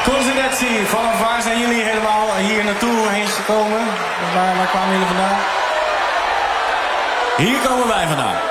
Considetie, vanaf waar zijn jullie helemaal hier naartoe heen gekomen? Waar kwamen jullie vandaan? Hier komen wij vandaan.